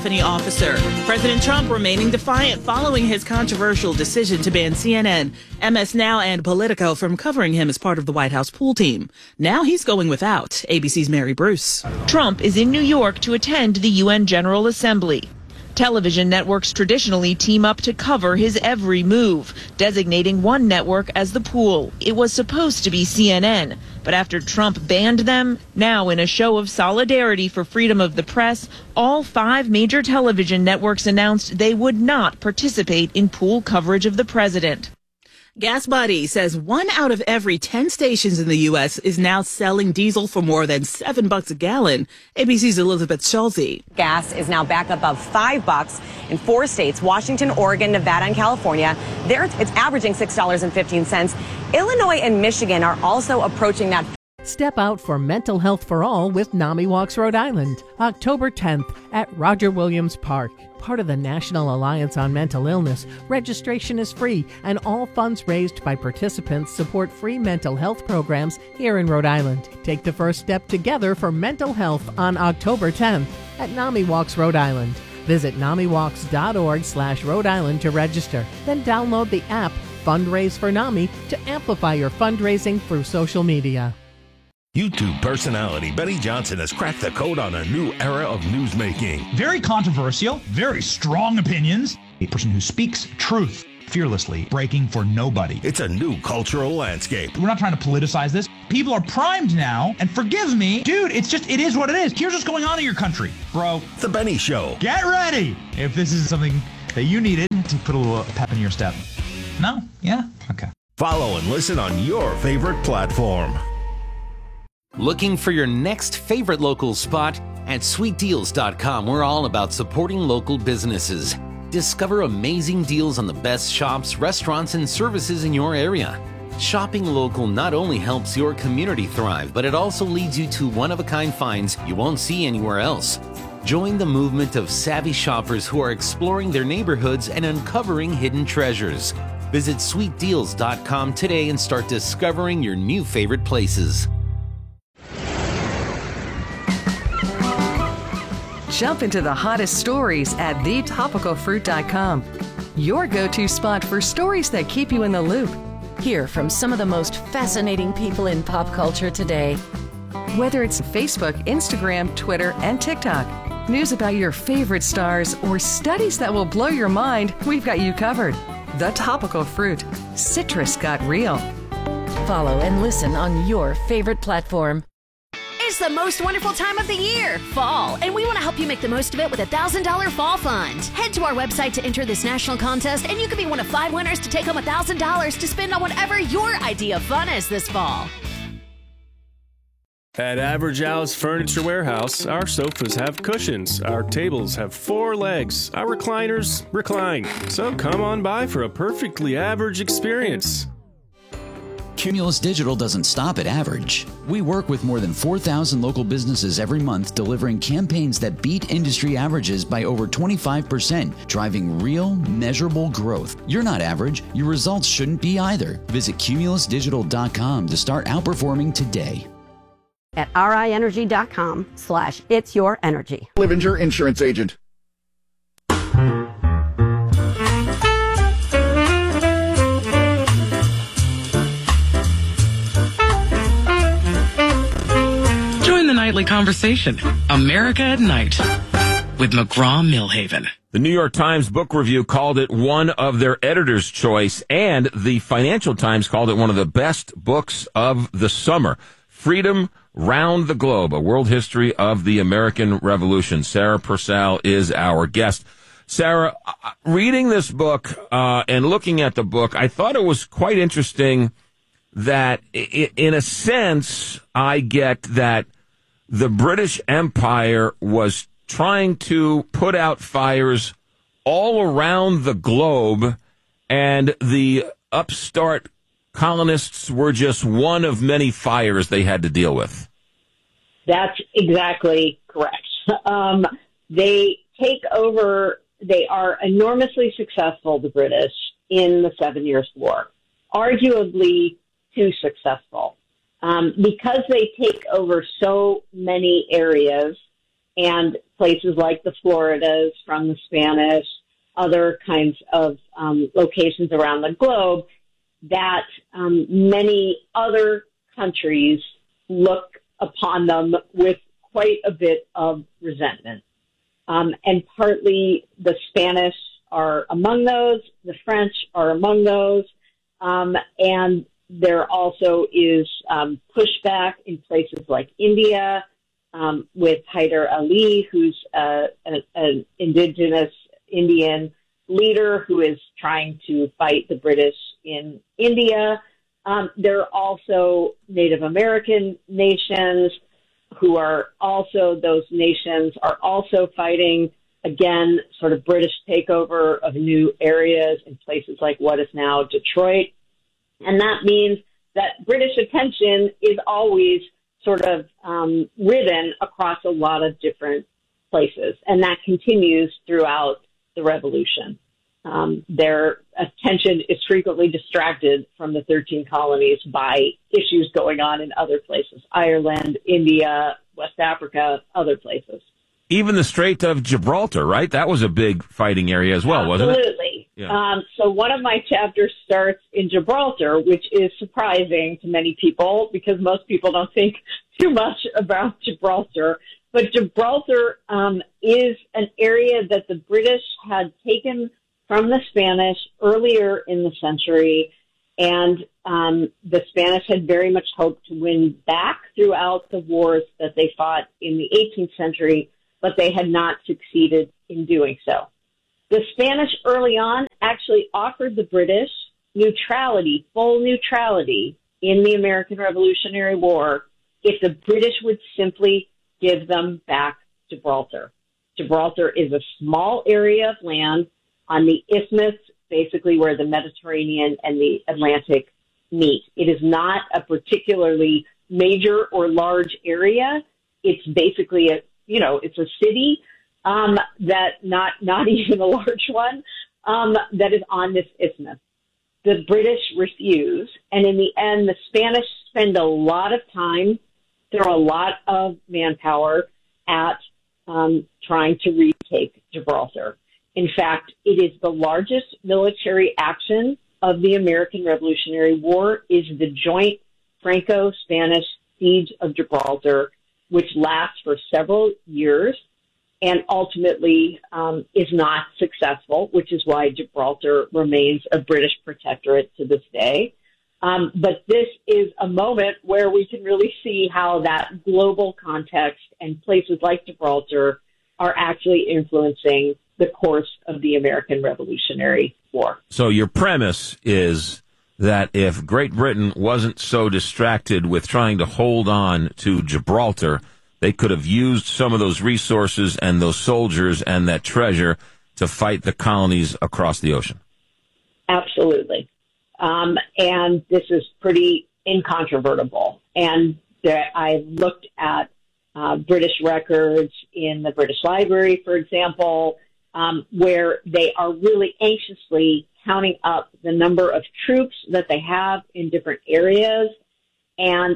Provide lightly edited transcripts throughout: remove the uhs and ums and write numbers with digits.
telephony officer. President Trump remaining defiant following his controversial decision to ban CNN, MS Now, and Politico from covering him as part of the White House pool team. Now he's going without. ABC's Mary Bruce. Trump is in New York to attend the UN General Assembly. Television networks traditionally team up to cover his every move, designating one network as the pool. It was supposed to be CNN, but after Trump banned them, now in a show of solidarity for freedom of the press, all 5 major television networks announced they would not participate in pool coverage of the president. Gas Buddy says 1 out of every 10 stations in the U.S. is now selling diesel for more than $7 a gallon. ABC's Elizabeth Schulze. Gas is now back above $5 in 4 states, Washington, Oregon, Nevada, and California. There, it's averaging $6.15. Illinois and Michigan are also approaching that. Step out for mental health for all with NAMI Walks Rhode Island, October 10th at Roger Williams Park. Part of the National Alliance on Mental Illness, registration is free, and all funds raised by participants support free mental health programs here in Rhode Island. Take the first step together for mental health on October 10th at NAMI Walks Rhode Island. Visit NAMIWalks.org/Rhode Island to register. Then download the app Fundraise for NAMI to amplify your fundraising through social media. YouTube personality Benny Johnson has cracked the code on a new era of newsmaking. Very controversial, very strong opinions. A person who speaks truth fearlessly, breaking for nobody. It's a new cultural landscape. We're not trying to politicize this. People are primed now, and forgive me, dude, it is what it is. Here's what's going on in your country, bro. The Benny Show. Get ready if this is something that you needed to put a little pep in your step. No? Yeah? Okay. Follow and listen on your favorite platform. Looking for your next favorite local spot? At sweetdeals.com, we're all about supporting local businesses. Discover amazing deals on the best shops, restaurants, and services in your area. Shopping local not only helps your community thrive, but it also leads you to one-of-a-kind finds you won't see anywhere else. Join the movement of savvy shoppers who are exploring their neighborhoods and uncovering hidden treasures. Visit sweetdeals.com today and start discovering your new favorite places. Jump into the hottest stories at thetopicalfruit.com. Your go-to spot for stories that keep you in the loop. Hear from some of the most fascinating people in pop culture today. Whether it's Facebook, Instagram, Twitter, and TikTok, news about your favorite stars, or studies that will blow your mind, we've got you covered. The Topical Fruit. Citrus got real. Follow and listen on your favorite platform. It's the most wonderful time of the year, fall, and we want to help you make the most of it with a $1,000 fall fund. Head to our website to enter this national contest, and you could be one of 5 winners to take home $1,000 to spend on whatever your idea of fun is this fall. At Average Al's Furniture Warehouse, our sofas have cushions, our tables have 4 legs, our recliners recline. So come on by for a perfectly average experience. Cumulus Digital doesn't stop at average. We work with more than 4,000 local businesses every month, delivering campaigns that beat industry averages by over 25%, driving real, measurable growth. You're not average. Your results shouldn't be either. Visit cumulusdigital.com to start outperforming today. At rienergy.com/it's your energy. Livinger Insurance Agent. Join the nightly conversation, America at Night, with McGraw-Milhaven. The New York Times Book Review called it one of their editor's choice, and the Financial Times called it one of the best books of the summer. Freedom Round the Globe, a world history of the American Revolution. Sarah Purcell is our guest. Sarah, reading this book and looking at the book, I thought it was quite interesting that, in a sense, I get that the British Empire was trying to put out fires all around the globe, and the upstart colonists were just one of many fires they had to deal with. That's exactly correct. They take over, they are enormously successful, the British, in the 7 Years' War. Arguably too successful. Because they take over so many areas and places like the Floridas from the Spanish, other kinds of locations around the globe that many other countries look upon them with quite a bit of resentment. And partly the Spanish are among those, the French are among those, and there also is pushback in places like India with Hyder Ali, who's an indigenous Indian leader who is trying to fight the British in India. There are also Native American nations who are also, those nations are also fighting, again, sort of British takeover of new areas in places like what is now Detroit. And that means that British attention is always sort of ridden across a lot of different places. And that continues throughout the revolution. Their attention is frequently distracted from the 13 colonies by issues going on in other places, Ireland, India, West Africa, other places. Even the Strait of Gibraltar, right? That was a big fighting area as well, wasn't it? Absolutely. Yeah. So one of my chapters starts in Gibraltar, which is surprising to many people because most people don't think too much about Gibraltar. But Gibraltar is an area that the British had taken from the Spanish earlier in the century, and the Spanish had very much hoped to win back throughout the wars that they fought in the 18th century, but they had not succeeded in doing so. The Spanish early on actually offered the British neutrality, full neutrality in the American Revolutionary War if the British would simply give them back Gibraltar. Gibraltar is a small area of land on the isthmus, basically where the Mediterranean and the Atlantic meet. It is not a particularly major or large area. It's basically it's a city that not even a large one that is on this isthmus. The British refuse, and in the end, the Spanish spend a lot of time, throw a lot of manpower at trying to retake Gibraltar. In fact, it is the largest military action of the American Revolutionary War is the joint Franco-Spanish siege of Gibraltar, which lasts for several years and ultimately is not successful, which is why Gibraltar remains a British protectorate to this day. But this is a moment where we can really see how that global context and places like Gibraltar are actually influencing the course of the American Revolutionary War. So your premise is that if Great Britain wasn't so distracted with trying to hold on to Gibraltar, they could have used some of those resources and those soldiers and that treasure to fight the colonies across the ocean. Absolutely. And this is pretty incontrovertible. And I looked at British records in the British Library, for example, where they are really anxiously counting up the number of troops that they have in different areas and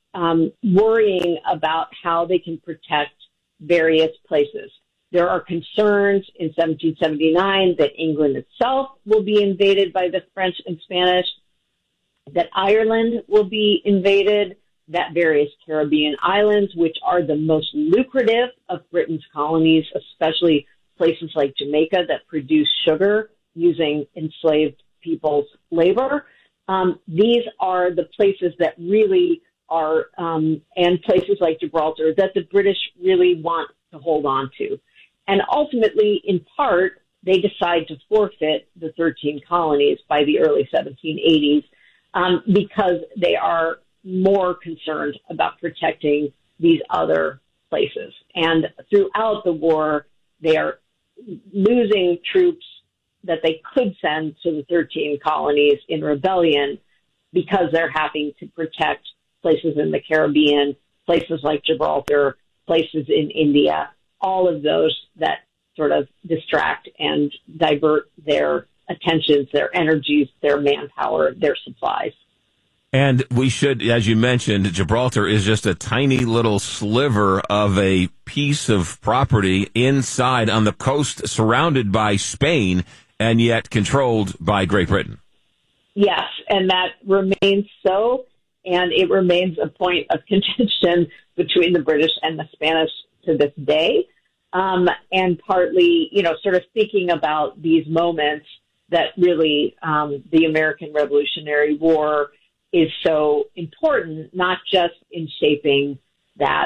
worrying about how they can protect various places. There are concerns in 1779 that England itself will be invaded by the French and Spanish, that Ireland will be invaded, that various Caribbean islands, which are the most lucrative of Britain's colonies, especially places like Jamaica that produce sugar using enslaved people's labor. These are the places that really are, and places like Gibraltar, that the British really want to hold on to. And ultimately, in part, they decide to forfeit the 13 colonies by the early 1780s because they are more concerned about protecting these other places. And throughout the war, they are losing troops that they could send to the 13 colonies in rebellion because they're having to protect places in the Caribbean, places like Gibraltar, places in India, all of those that sort of distract and divert their attentions, their energies, their manpower, their supplies. And we should, as you mentioned, Gibraltar is just a tiny little sliver of a piece of property inside on the coast, surrounded by Spain, and yet controlled by Great Britain. Yes, and that remains so, and it remains a point of contention between the British and the Spanish to this day. And partly, sort of thinking about these moments that really the American Revolutionary War is so important, not just in shaping that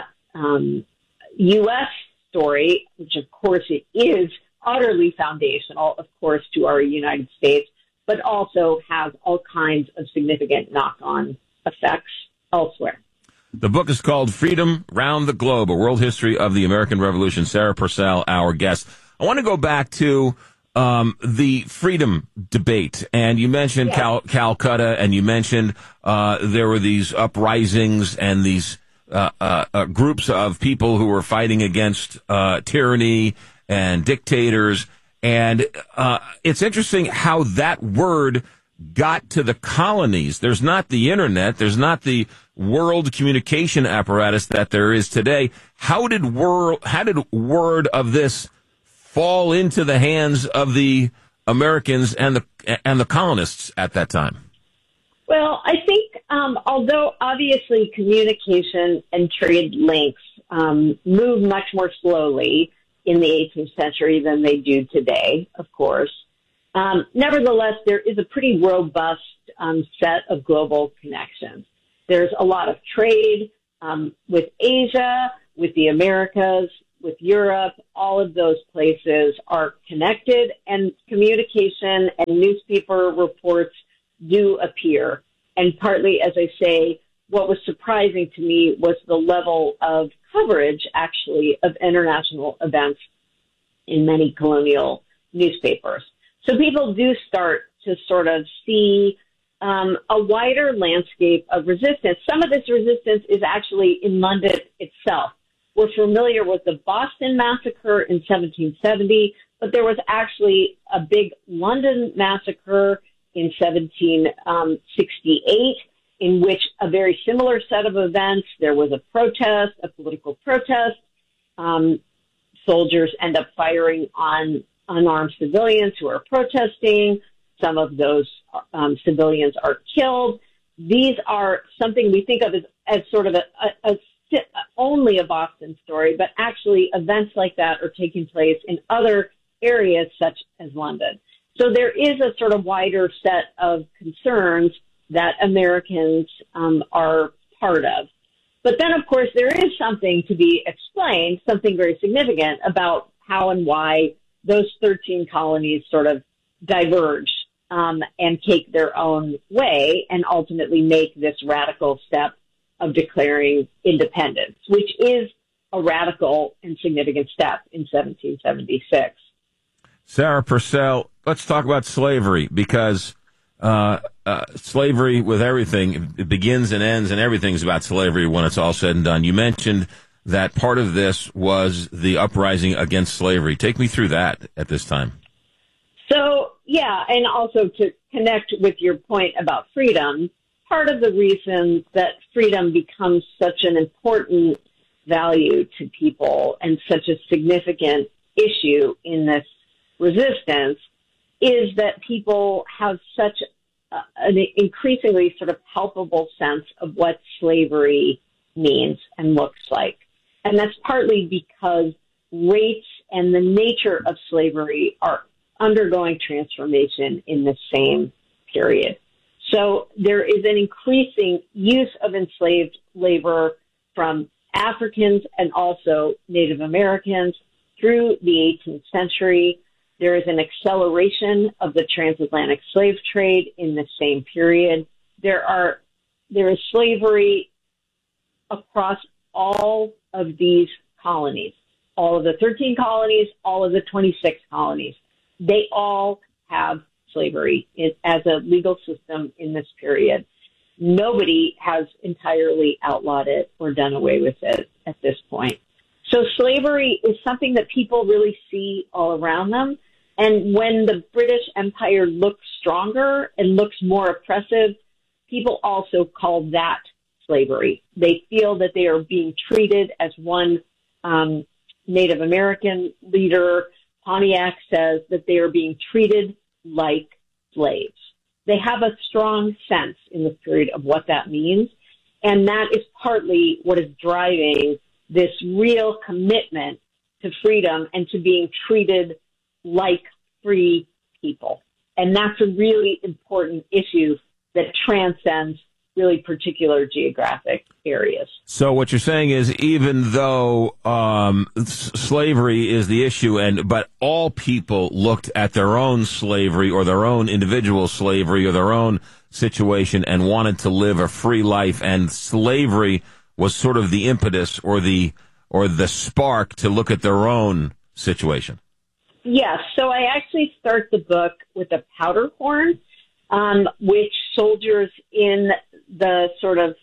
U.S. story, which of course it is utterly foundational, of course, to our United States, but also has all kinds of significant knock-on effects elsewhere. The book is called Freedom Round the Globe, A World History of the American Revolution. Sarah Purcell, our guest. I want to go back to the freedom debate. And you mentioned Calcutta, and you mentioned there were these uprisings and these groups of people who were fighting against tyranny and dictators. And it's interesting how that word got to the colonies. There's not the internet. There's not the world communication apparatus that there is today. How did word of this fall into the hands of the Americans and the colonists at that time? Well, I think although obviously communication and trade links moved much more slowly in the 18th century than they do today, of course, nevertheless, there is a pretty robust set of global connections. There's a lot of trade with Asia, with the Americas, with Europe. All of those places are connected, and communication and newspaper reports do appear. And partly, as I say, what was surprising to me was the level of coverage, actually, of international events in many colonial newspapers. So people do start to sort of see a wider landscape of resistance. Some of this resistance is actually in London itself. We're familiar with the Boston Massacre in 1770, but there was actually a big London massacre in 1768, in which a very similar set of events. There was a protest, a political protest. Soldiers end up firing on unarmed civilians who are protesting. Some of those civilians are killed. These are something we think of as sort of only a Boston story, but actually events like that are taking place in other areas such as London. So there is a sort of wider set of concerns that Americans are part of. But then, of course, there is something to be explained, something very significant about how and why those 13 colonies sort of diverge and take their own way and ultimately make this radical step of declaring independence, which is a radical and significant step in 1776. Sarah Purcell, let's talk about slavery, because slavery with everything, it begins and ends, and everything's about slavery when it's all said and done. You mentioned that part of this was the uprising against slavery. Take me through that at this time. So, yeah, and also to connect with your point about freedom, part of the reason that freedom becomes such an important value to people and such a significant issue in this resistance is that people have such an increasingly sort of palpable sense of what slavery means and looks like. And that's partly because rates and the nature of slavery are undergoing transformation in the same period. So there is an increasing use of enslaved labor from Africans and also Native Americans through the 18th century. There is an acceleration of the transatlantic slave trade in the same period. There is slavery across all of these colonies, all of the 13 colonies, all of the 26 colonies. They all have slavery as a legal system in this period. Nobody has entirely outlawed it or done away with it at this point. So slavery is something that people really see all around them. And when the British Empire looks stronger and looks more oppressive, people also call that slavery. They feel that they are being treated as one Native American leader, Pontiac, says that they are being treated like slaves. They have a strong sense in this period of what that means, and that is partly what is driving this real commitment to freedom and to being treated like free people. And that's a really important issue that transcends really particular geographic areas. So what you're saying is, even though slavery is the issue, but all people looked at their own slavery or their own individual slavery or their own situation and wanted to live a free life, and slavery was sort of the impetus or the spark to look at their own situation. Yes. So I actually start the book with a powder horn, which soldiers in the sort of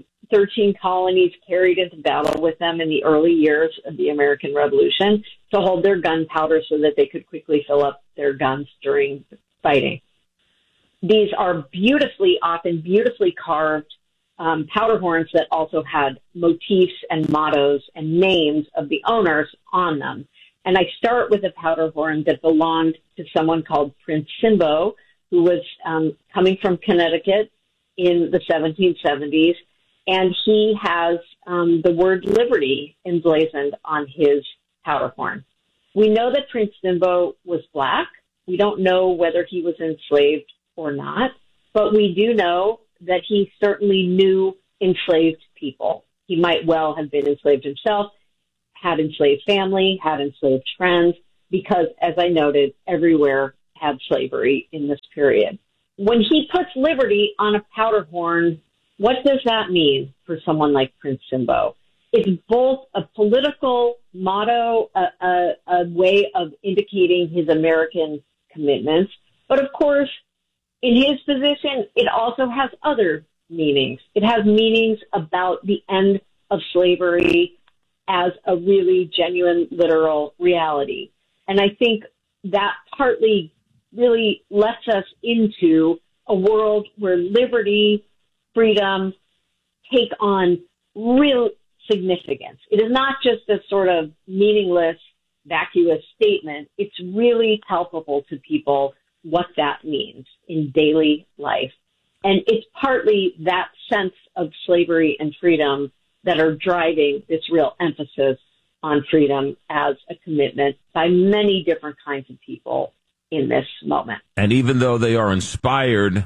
13 colonies carried into battle with them in the early years of the American Revolution to hold their gunpowder so that they could quickly fill up their guns during fighting. These are often beautifully carved powder horns that also had motifs and mottos and names of the owners on them. And I start with a powder horn that belonged to someone called Prince Simbo, who was coming from Connecticut in the 1770s, and he has the word liberty emblazoned on his powder horn. We know that Prince Simbo was black. We don't know whether he was enslaved or not, but we do know that he certainly knew enslaved people. He might well have been enslaved himself, had enslaved family, had enslaved friends, because, as I noted, everywhere had slavery in this period. When he puts liberty on a powder horn, what does that mean for someone like Prince Simbo? It's both a political motto, a way of indicating his American commitments, but of course, in his position, it also has other meanings. It has meanings about the end of slavery as a really genuine, literal reality. And I think that partly really lets us into a world where liberty, freedom take on real significance. It is not just a sort of meaningless, vacuous statement. It's really palpable to people what that means in daily life. And it's partly that sense of slavery and freedom that are driving this real emphasis on freedom as a commitment by many different kinds of people in this moment. And even though they are inspired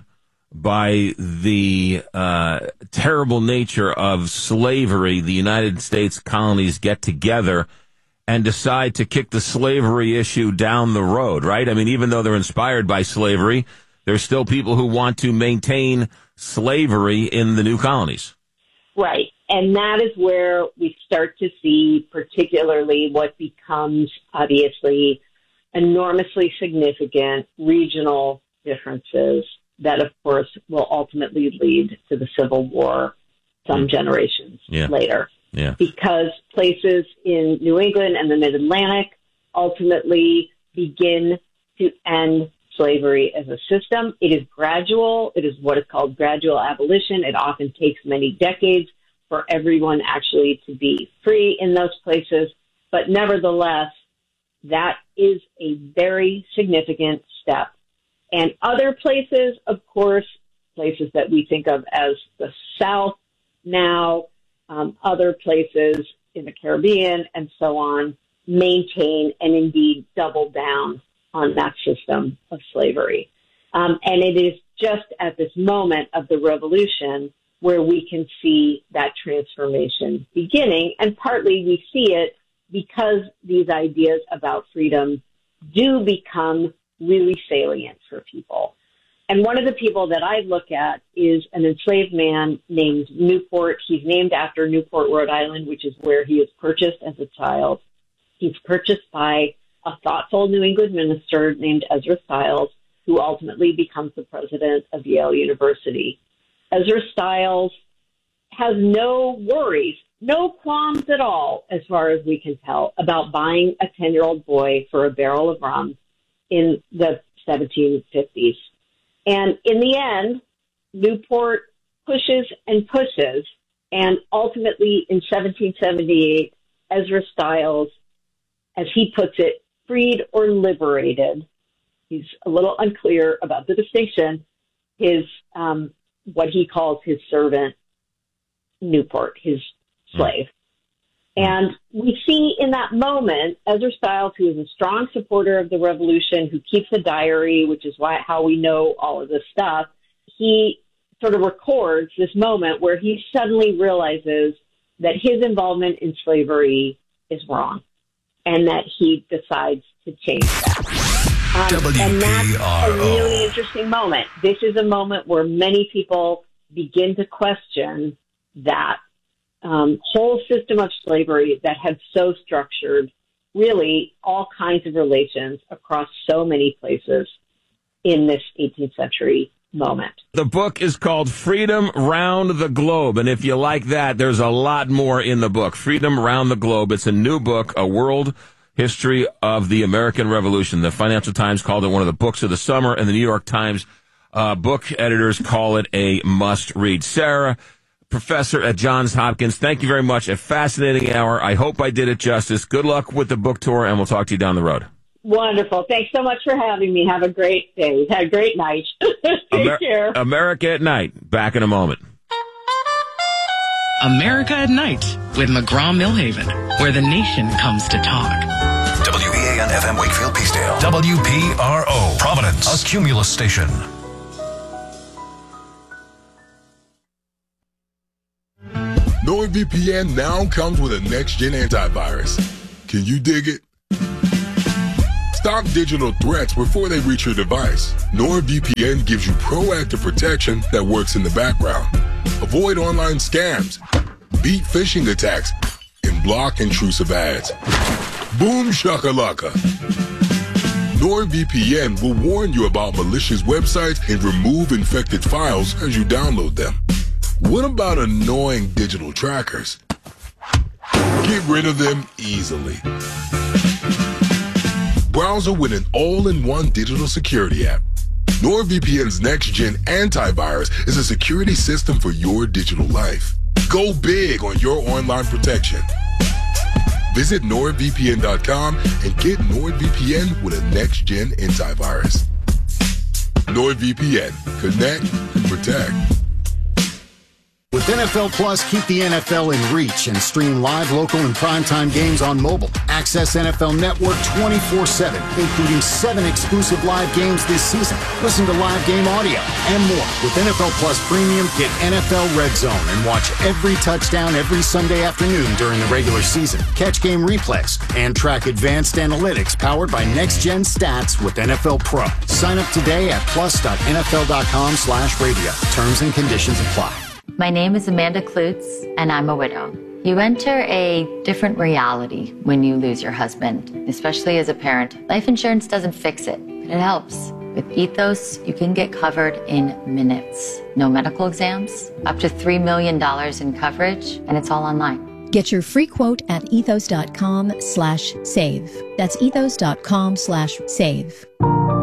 by the terrible nature of slavery, the United States colonies get together and decide to kick the slavery issue down the road, right? I mean, even though they're inspired by slavery, there's still people who want to maintain slavery in the new colonies. Right. And that is where we start to see particularly what becomes obviously enormously significant regional differences that, of course, will ultimately lead to the Civil War some generations later. Yeah. Because places in New England and the Mid-Atlantic ultimately begin to end slavery as a system. It is gradual. It is what is called gradual abolition. It often takes many decades for everyone actually to be free in those places. But nevertheless, that is a very significant step. And other places, of course, places that we think of as the South now, other places in the Caribbean and so on, maintain and indeed double down on that system of slavery. And it is just at this moment of the revolution where we can see that transformation beginning. And partly we see it because these ideas about freedom do become really salient for people. And one of the people that I look at is an enslaved man named Newport. He's named after Newport, Rhode Island, which is where he was purchased as a child. He's purchased by a thoughtful New England minister named Ezra Stiles, who ultimately becomes the president of Yale University. Ezra Stiles has no worries, no qualms at all, as far as we can tell, about buying a 10-year-old boy for a barrel of rum in the 1750s. And in the end, Newport pushes and pushes. And ultimately, in 1778, Ezra Stiles, as he puts it, freed or liberated. He's a little unclear about the distinction. His what he calls his servant, Newport, his slave. And we see in that moment, Ezra Stiles, who is a strong supporter of the revolution, who keeps a diary, which is how we know all of this stuff, he sort of records this moment where he suddenly realizes that his involvement in slavery is wrong and that he decides to change that. And that's a really interesting moment. This is a moment where many people begin to question that whole system of slavery that had so structured really all kinds of relations across so many places in this 18th century moment. The book is called Freedom Round the Globe, and if you like that, there's a lot more in the book. Freedom Round the Globe. It's a new book, a world history of the American Revolution. The Financial Times called it one of the books of the summer, and the New York Times book editors call it a must-read. Sarah, professor at Johns Hopkins, thank you very much. A fascinating hour. I hope I did it justice. Good luck with the book tour, and we'll talk to you down the road. Wonderful. Thanks so much for having me. Have a great day. Have a great night. Take care. America at Night. Back in a moment. America at Night with McGraw-Millhaven, where the nation comes to talk. WEAN FM Wakefield Peacedale. WPRO Providence, a Cumulus station. NordVPN now comes with a next-gen antivirus. Can you dig it? Stop digital threats before they reach your device. NordVPN gives you proactive protection that works in the background. Avoid online scams, beat phishing attacks, and block intrusive ads. Boom shakalaka. NordVPN will warn you about malicious websites and remove infected files as you download them. What about annoying digital trackers? Get rid of them easily. Browser with an all-in-one digital security app. NordVPN's next-gen antivirus is a security system for your digital life. Go big on your online protection. Visit NordVPN.com and get NordVPN with a next-gen antivirus. NordVPN. Connect and protect. With NFL Plus, keep the NFL in reach and stream live, local, and primetime games on mobile. Access NFL Network 24/7, including 7 exclusive live games this season. Listen to live game audio and more. With NFL Plus Premium, get NFL Red Zone and watch every touchdown every Sunday afternoon during the regular season. Catch game replays and track advanced analytics powered by Next Gen Stats with NFL Pro. Sign up today at plus.nfl.com/radio. Terms and conditions apply. My name is Amanda Klutz, and I'm a widow. You enter a different reality when you lose your husband, especially as a parent. Life insurance doesn't fix it, but it helps. With Ethos, you can get covered in minutes. No medical exams, up to $3 million in coverage, and it's all online. Get your free quote at ethos.com/save. That's ethos.com/save.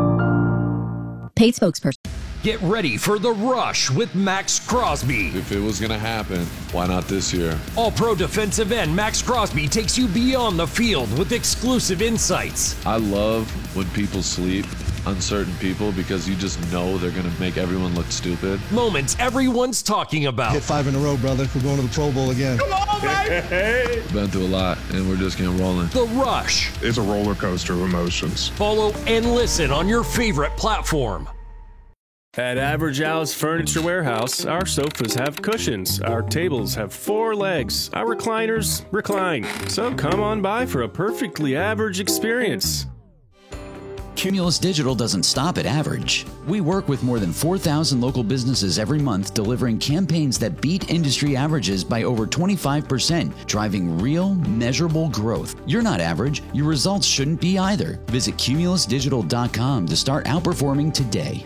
Paid spokesperson. Get ready for The Rush with Max Crosby. If it was going to happen, why not this year? All-pro defensive end Max Crosby takes you beyond the field with exclusive insights. I love when people sleep, uncertain people, because you just know they're going to make everyone look stupid. Moments everyone's talking about. Hit 5 in a row, brother. We're going to the Pro Bowl again. Come on, baby! We've been through a lot, and we're just getting rolling. The Rush. It's a roller coaster of emotions. Follow and listen on your favorite platform. At Average Al's Furniture Warehouse, our sofas have cushions, our tables have 4 legs, our recliners recline. So come on by for a perfectly average experience. Cumulus Digital doesn't stop at average. We work with more than 4,000 local businesses every month, delivering campaigns that beat industry averages by over 25%, driving real, measurable growth. You're not average. Your results shouldn't be either. Visit cumulusdigital.com to start outperforming today.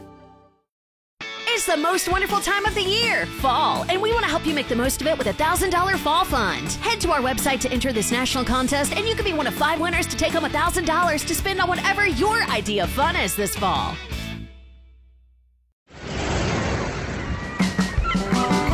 It's the most wonderful time of the year, fall, and we want to help you make the most of it with a $1,000 fall fund. Head to our website to enter this national contest, and you could be one of 5 winners to take home $1,000 to spend on whatever your idea of fun is this fall.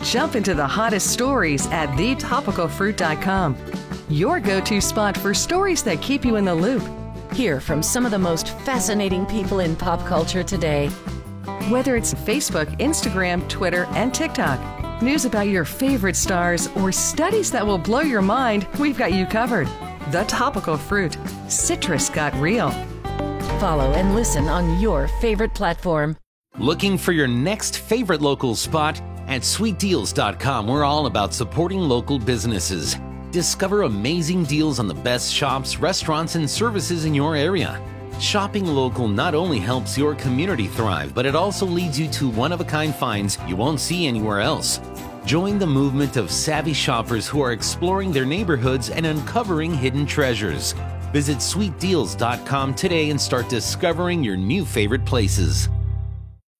Jump into the hottest stories at thetopicalfruit.com. Your go-to spot for stories that keep you in the loop. Hear from some of the most fascinating people in pop culture today. Whether it's Facebook, Instagram, Twitter, and TikTok, news about your favorite stars, or studies that will blow your mind, we've got you covered. The Topical Fruit. Citrus got real. Follow and listen on your favorite platform. Looking for your next favorite local spot? At sweetdeals.com, we're all about supporting local businesses. Discover amazing deals on the best shops, restaurants, and services in your area. Shopping local not only helps your community thrive, but it also leads you to one-of-a-kind finds you won't see anywhere else. Join the movement of savvy shoppers who are exploring their neighborhoods and uncovering hidden treasures. Visit sweetdeals.com today and start discovering your new favorite places.